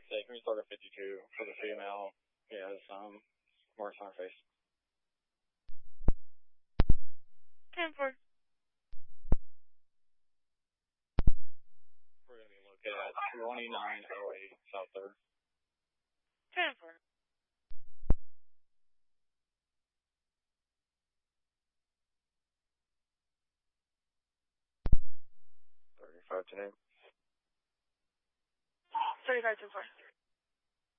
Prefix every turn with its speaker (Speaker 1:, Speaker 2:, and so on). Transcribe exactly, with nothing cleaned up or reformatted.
Speaker 1: Say, can we start at fifty-two for the female? He has um, marks on her face.
Speaker 2: ten four.
Speaker 1: We're going to be located at twenty-nine oh eight South third.
Speaker 2: ten four.
Speaker 1: thirty-five ten eight.
Speaker 2: thirty-five ten four.